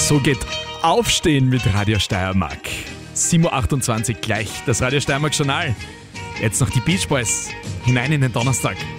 So geht Aufstehen mit Radio Steiermark. 7.28 Uhr gleich, das Radio Steiermark Journal. Jetzt noch die Beach Boys hinein in den Donnerstag.